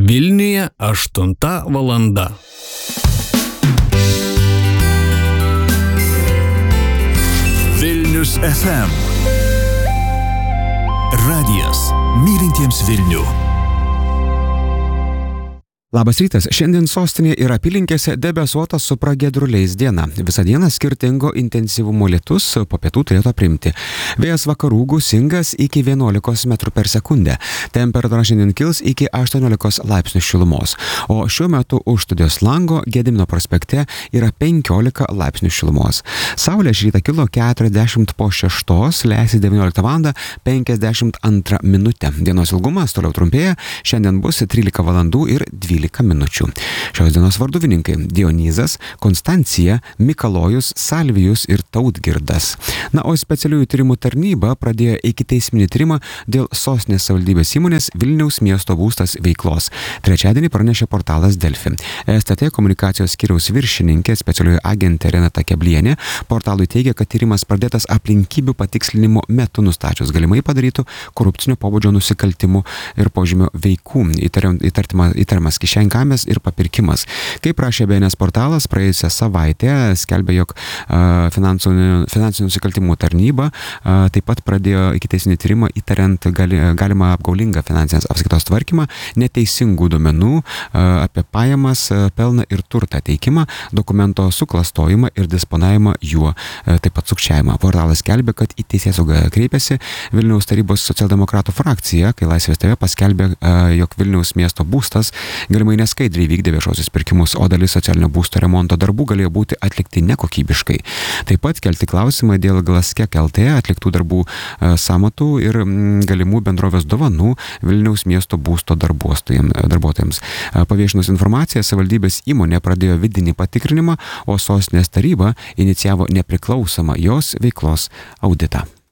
Vilniuje 8 valanda. Vilnius FM. Radijas mylintiems Vilnių. Labas rytas. Šiandien sostinėje ir apylinkėse debesuota su pragiedruliais diena. Visą dieną skirtingo intensyvumo lietus po pietų turėtų aprimti. Vėjas vakarų gūsingas iki 11 metrų per sekundę. Temperatūra šiandien kils iki 18 laipsnių šilumos. O šiuo metu už studijos lango Gedimino prospekte yra 15 laipsnių šilumos. Saulė šį rytą kilo 40 po 6, leisi 19 val. 52 minutę. Dienos ilgumas toliau trumpėja. Šiandien bus 13 valandų ir 12 minučių. Šios dienos varduvininkai Dionizas, Konstancija, Mikalojus, Salvijus ir Tautgirdas. Na, o specialiųjų tyrimų tarnyba pradėjo ikiteisminį tyrimą dėl sostinės savivaldybės įmonės Vilniaus miesto būstas veiklos. Trečiadienį pranešė portalas Delfi. STT komunikacijos skyriaus viršininkė specialioji agentė Renata Keblienė portalui teigia, kad tyrimas pradėtas aplinkybių patikslinimo metu nustačius galimai padarytų korupcinio pobūdžio nusikaltimų ir požymio veikų. Įtariamas kišenkamės ir papirkimas. Kaip rašė BNS portalas, praėjusią savaitę skelbė, jog finansinių nusikaltimų tarnyba taip pat pradėjo ikiteisminį tyrimą įtariant galimą apgaulingą finansinės apskaitos tvarkymą, neteisingų duomenų apie pajamas, pelną ir turtą teikimą, dokumento suklastojimą ir disponavimą juo, taip pat sukčiavimą. Portalas skelbė, kad į teisėsaugą kreipėsi Vilniaus tarybos socialdemokratų frakcija, kai Laisvės TV paskelbė, jog Vilniaus miesto būstas galimai neskaidriai vykdė viešosius pirkimus, o dalis socialinio būsto remonto darbų galėjo būti atlikti nekokybiškai. Taip pat kelti klausimą dėl Glaskek LT atliktų darbų sąmatų ir galimų bendrovės dovanų Vilniaus miesto būsto darbuotojams. Paviešinus informaciją, savivaldybės įmonė pradėjo vidinį patikrinimą, o sostinės taryba inicijavo nepriklausomą jos veiklos auditą.